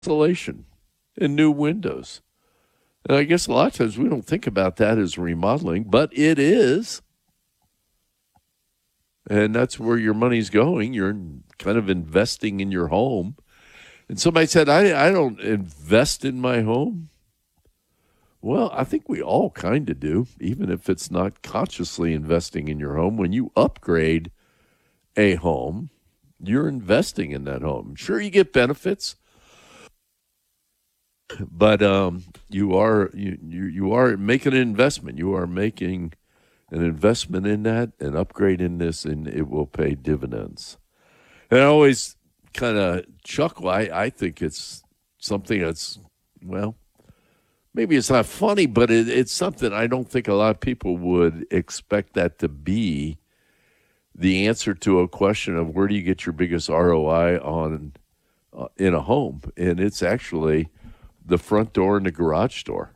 insulation and new windows. And I guess a lot of times we don't think about that as remodeling, but it is. And that's where your money's going. You're kind of investing in your home. And somebody said, I don't invest in my home. Well, I think we all kind of do, even if it's not consciously investing in your home. When you upgrade a home, you're investing in that home. Sure, you get benefits, but you are making an investment. You are making an investment in that, an upgrade in this, and it will pay dividends. And I always kind of chuckle. I think it's something that's, well, maybe it's not funny, but it's something I don't think a lot of people would expect that to be the answer to a question of where do you get your biggest ROI on in a home. And it's actually the front door and the garage door.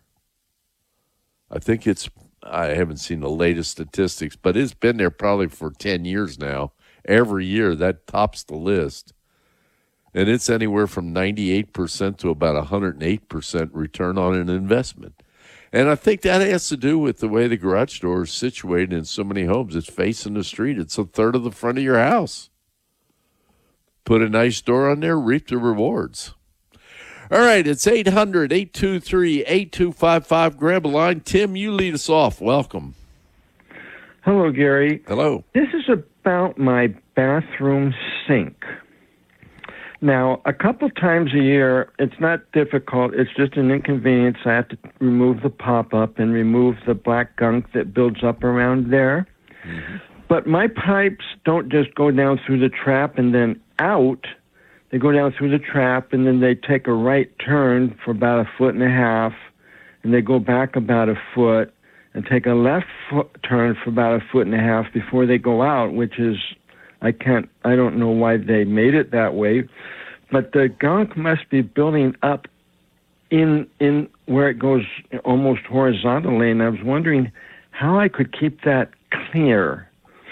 I haven't seen the latest statistics, but it's been there probably for 10 years now. Every year that tops the list. And it's anywhere from 98% to about 108% return on an investment. And I think that has to do with the way the garage door is situated in so many homes. It's facing the street. It's a third of the front of your house. Put a nice door on there, reap the rewards. All right, it's 800-823-8255. Grab a line. Tim, you lead us off. Welcome. Hello, Gary. Hello. This is about my bathroom sink. Now, a couple times a year, it's not difficult. It's just an inconvenience. I have to remove the pop-up and remove the black gunk that builds up around there. Mm-hmm. But my pipes don't just go down through the trap and then out. They go down through the trap, and then they take a right turn for about 1.5 feet, and they go back about 1 foot, and take a left turn for about 1.5 feet before they go out, which is, I don't know why they made it that way, but the gunk must be building up in where it goes almost horizontally, and I was wondering how I could keep that clear.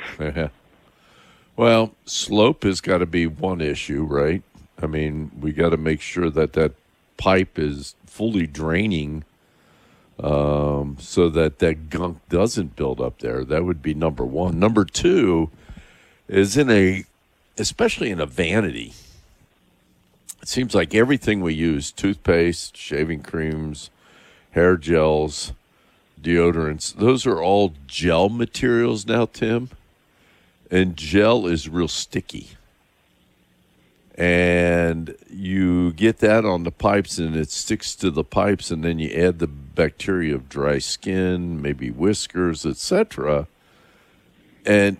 Well, slope has got to be one issue, right? I mean, we got to make sure that pipe is fully draining so that gunk doesn't build up there. That would be number one. Number two is especially in a vanity. It seems like everything we use, toothpaste, shaving creams, hair gels, deodorants, those are all gel materials now, Tim. And gel is real sticky. And you get that on the pipes and it sticks to the pipes, and then you add the bacteria of dry skin, maybe whiskers, etc. And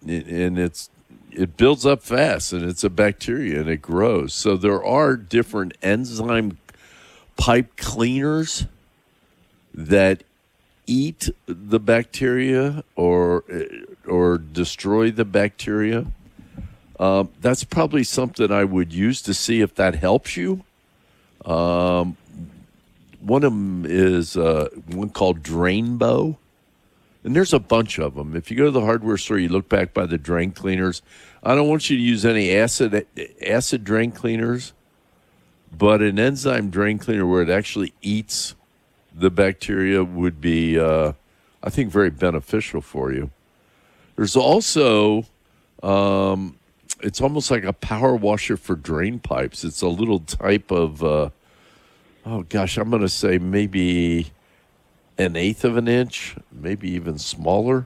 it builds up fast, and it's a bacteria, and it grows. So there are different enzyme pipe cleaners that eat the bacteria or destroy the bacteria. That's probably something I would use to see if that helps you. One of them is one called Drainbow. And there's a bunch of them. If you go to the hardware store, you look back by the drain cleaners. I don't want you to use any acid drain cleaners, but an enzyme drain cleaner where it actually eats the bacteria would be, I think, very beneficial for you. There's also, it's almost like a power washer for drain pipes. It's a little type of, I'm going to say maybe 1/8 of an inch, maybe even smaller,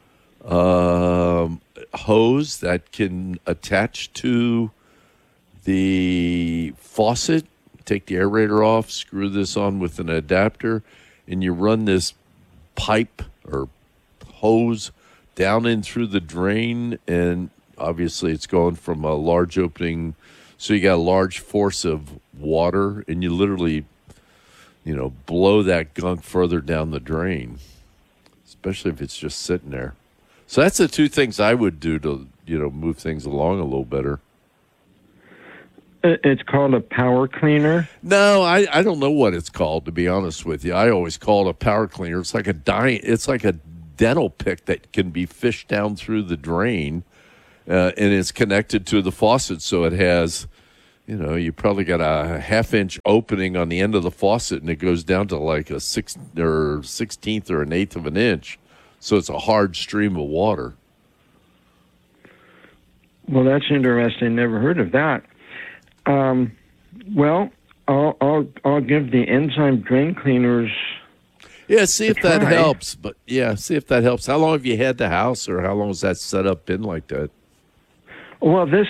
hose that can attach to the faucet. Take the aerator off, screw this on with an adapter, and you run this pipe or hose down in through the drain, and obviously it's going from a large opening, so you got a large force of water, and you literally, blow that gunk further down the drain, especially if it's just sitting there. So that's the two things I would do to, move things along a little better. It's called a power cleaner? No, I don't know what it's called, to be honest with you. I always call it a power cleaner. It's like a dental pick that can be fished down through the drain, and it's connected to the faucet, so it has, you probably got a half-inch opening on the end of the faucet, and it goes down to like a 16th or an eighth of an inch. So it's a hard stream of water. Well, that's interesting. Never heard of that. Well, I'll give the enzyme drain cleaners. Yeah, see if that helps. But see if that helps. How long have you had the house, or how long has that set up been like that? Well, this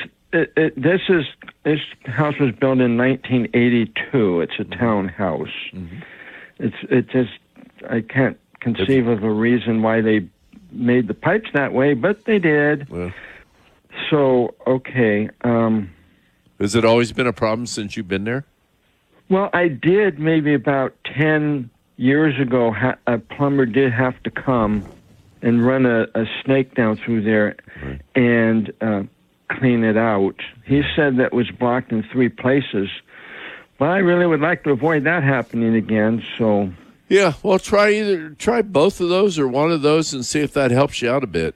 house was built in 1982. It's a townhouse. Mm-hmm. I can't conceive of a reason why they made the pipes that way, but they did. Well, so, okay. Has it always been a problem since you've been there? Well, I did maybe about 10 years ago. A plumber did have to come and run a snake down through there and clean it out. He said that was blocked in 3 places. But I really would like to avoid that happening again, so... Yeah, well, try both of those or one of those and see if that helps you out a bit.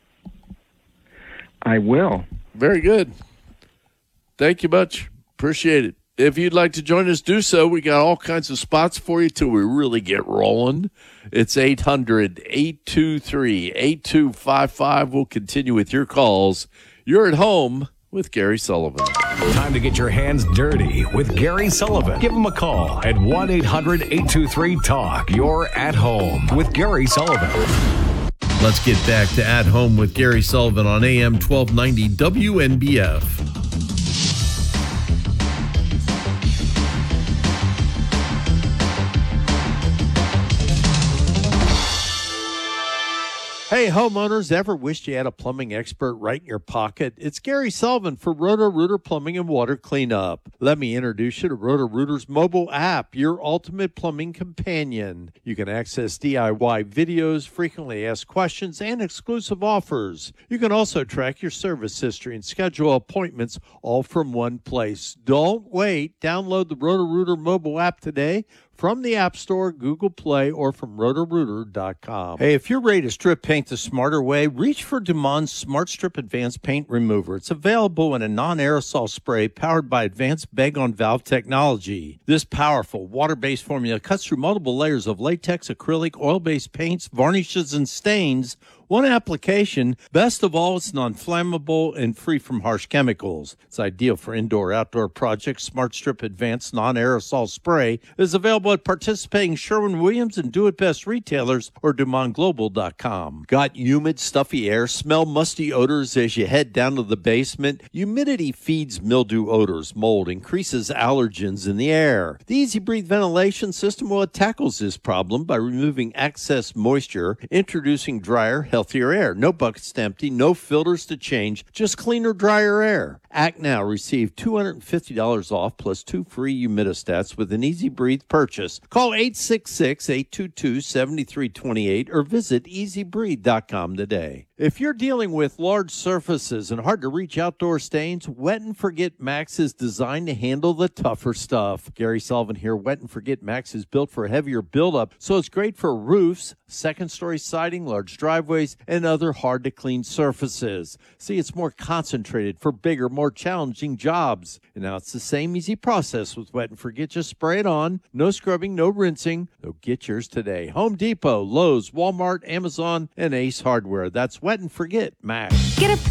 I will. Very good. Thank you much. Appreciate it. If you'd like to join us, do so. We got all kinds of spots for you till we really get rolling. It's 800-823-8255. We'll continue with your calls. You're at home with Gary Sullivan. Time to get your hands dirty with Gary Sullivan. Give him a call at 1-800-823-TALK. You're at home with Gary Sullivan. Let's get back to At Home with Gary Sullivan on AM 1290 WNBF. Hey, homeowners, ever wished you had a plumbing expert right in your pocket? It's Gary Sullivan for Roto-Rooter Plumbing and Water Cleanup. Let me introduce you to Roto-Rooter's mobile app, your ultimate plumbing companion. You can access DIY videos, frequently asked questions, and exclusive offers. You can also track your service history and schedule appointments all from one place. Don't wait. Download the Roto-Rooter mobile app today from the App Store, Google Play, or from Roto-Rooter.com. Hey, if you're ready to strip paint the smarter way, reach for Dumont Smart Strip Advanced Paint Remover. It's available in a non-aerosol spray powered by advanced bag-on-valve technology. This powerful water-based formula cuts through multiple layers of latex, acrylic, oil-based paints, varnishes, and stains. One application. Best of all, it's non-flammable and free from harsh chemicals. It's ideal for indoor-outdoor projects. Smart Strip Advanced Non-Aerosol Spray is available at participating Sherwin-Williams and Do-It-Best retailers or DumontGlobal.com. Got humid, stuffy air? Smell musty odors as you head down to the basement? Humidity feeds mildew odors. Mold increases allergens in the air. The Easy Breathe ventilation system, tackles this problem by removing excess moisture, introducing drier, healthier air. No buckets to empty, no filters to change, just cleaner, drier air. Act now. Receive $250 off plus 2 free humidistats with an Easy Breathe purchase. Call 866-822-7328 or visit EasyBreathe.com today. If you're dealing with large surfaces and hard-to-reach outdoor stains, Wet and Forget Max is designed to handle the tougher stuff. Gary Sullivan here. Wet and Forget Max is built for heavier buildup, so it's great for roofs, second-story siding, large driveways, and other hard-to-clean surfaces. See, it's more concentrated for bigger, more challenging jobs. And now it's the same easy process with Wet and Forget. Just spray it on. No scrubbing, no rinsing. So get yours today. Home Depot, Lowe's, Walmart, Amazon, and Ace Hardware. That's Wet and Forget Max. Get a